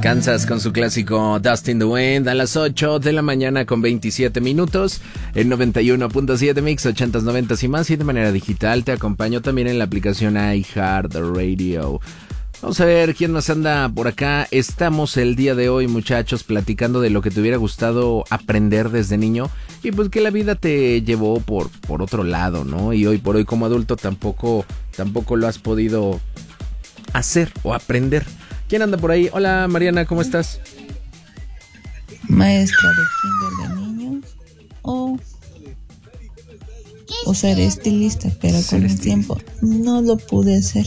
Kansas con su clásico Dust in the Wind a las 8 de la mañana con 27 minutos en 91.7 Mix, 80s, 90s y más, y de manera digital te acompaño también en la aplicación iHeartRadio. Vamos a ver quién más anda por acá. Estamos el día de hoy, muchachos, platicando de lo que te hubiera gustado aprender desde niño y pues que la vida te llevó por otro lado, ¿no? Y hoy por hoy como adulto tampoco lo has podido hacer o aprender. ¿Quién anda por ahí? Hola, Mariana, ¿cómo estás? Maestra de kinder de niños o ser estilista, pero con el tiempo no lo pude hacer.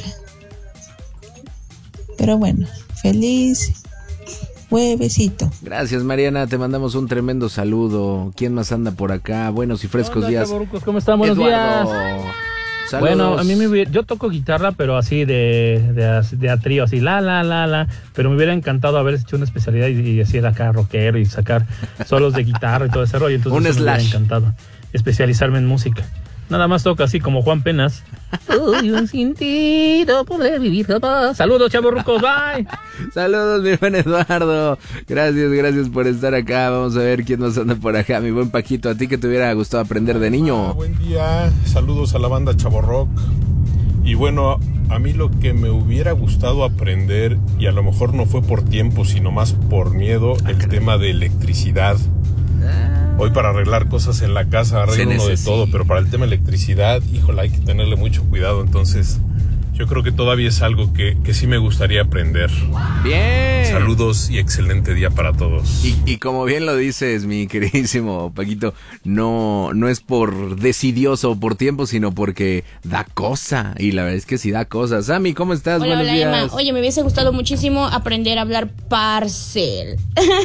Pero bueno, feliz juevesito. Gracias, Mariana, te mandamos un tremendo saludo. ¿Quién más anda por acá? Buenos y frescos días. ¿Cómo están? Buenos Eduardo. días. Saludos. Bueno, a mí yo toco guitarra, pero así de a trío, así la, pero me hubiera encantado haber hecho una especialidad y decir acá rockero y sacar solos de guitarra y todo ese rollo. Entonces un slash. Me hubiera encantado especializarme en música. Nada más toco así como Juan Penas. Uy, un sentido poder vivir capaz. Saludos, chavorrucos, bye. Saludos, mi buen Eduardo. Gracias por estar acá. Vamos a ver quién nos anda por acá. Mi buen Paquito, ¿a ti que te hubiera gustado aprender de niño? Buen día, saludos a la banda Chavorrock. Y bueno, a mí lo que me hubiera gustado aprender, y a lo mejor no fue por tiempo, sino más por miedo, el tema de electricidad. Hoy para arreglar cosas en la casa arreglo uno de todo, pero para el tema de electricidad, híjole, hay que tenerle mucho cuidado. Entonces, yo creo que todavía es algo que sí me gustaría aprender. Bien. Saludos y excelente día para todos. Y como bien lo dices, mi queridísimo Paquito, no es por decidioso o por tiempo, sino porque da cosa. Y la verdad es que sí da cosa. Sammy, ¿cómo estás? Hola, Buenos días. Emma. Oye, me hubiese gustado muchísimo aprender a hablar parcel.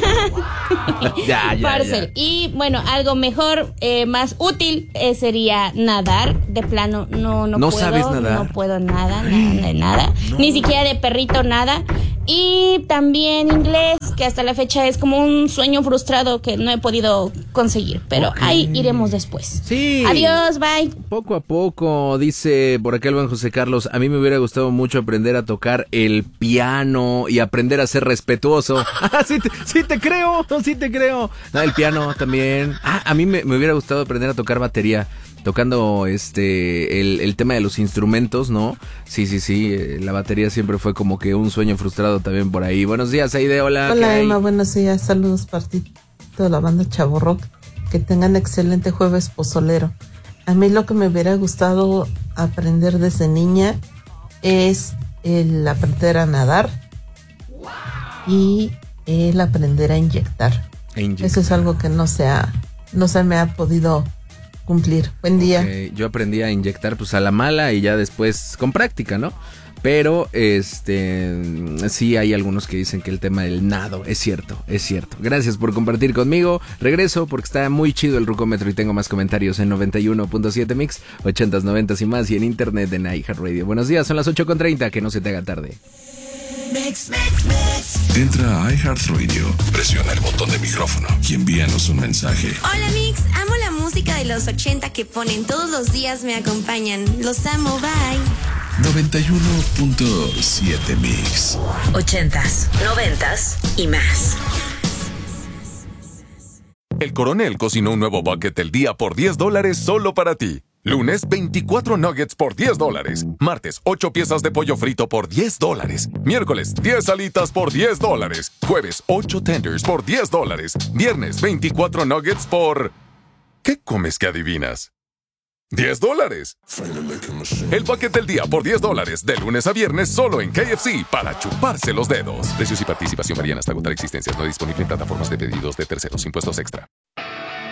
Ya. Parcel. Y bueno, algo mejor, más útil, sería nadar. De plano, no puedo. ¿Sabes nadar? No puedo nada. No. Ni siquiera de perrito, nada. Y también inglés, que hasta la fecha es como un sueño frustrado que no he podido conseguir, pero ahí iremos después. Sí. Adiós, bye. Poco a poco, dice por acá el buen José Carlos, a mí me hubiera gustado mucho aprender a tocar el piano y aprender a ser respetuoso. Sí te creo. No, el piano también. A mí me hubiera gustado aprender a tocar batería. Tocando el tema de los instrumentos, ¿no? Sí, la batería siempre fue como que un sueño frustrado también por ahí. Buenos días, Aide, hola. Hola, Emma, buenos días, saludos para ti, toda la banda Chavorrock, que tengan excelente jueves pozolero. A mí lo que me hubiera gustado aprender desde niña es el aprender a nadar y el aprender a inyectar. Eso es algo que no se me ha podido cumplir. Buen día. Okay. Yo aprendí a inyectar pues a la mala y ya después con práctica, ¿no? Pero sí hay algunos que dicen que el tema del nado es cierto. Gracias por compartir conmigo. Regreso porque está muy chido el rucómetro y tengo más comentarios en 91.7 Mix, 80s, 90s y más, y en internet en iHeartRadio. Buenos días, son las 8:30, que no se te haga tarde. Mix. Entra a iHeartRadio, presiona el botón de micrófono y envíanos un mensaje. Hola Mix, amo la música de los 80 que ponen todos los días, me acompañan. Los amo, bye. 91.7 Mix. 80s, 90s y más. El Coronel cocinó un nuevo bucket del día por $10 solo para ti. Lunes, 24 nuggets por $10. Martes, 8 piezas de pollo frito por $10. Miércoles, 10 alitas por $10. Jueves, 8 tenders por $10. Viernes, 24 nuggets por... ¿Qué comes que adivinas? $10. El bucket del día por $10. De lunes a viernes solo en KFC para chuparse los dedos. Precios y participación varían hasta agotar existencias. No disponible en plataformas de pedidos de terceros. Impuestos extra.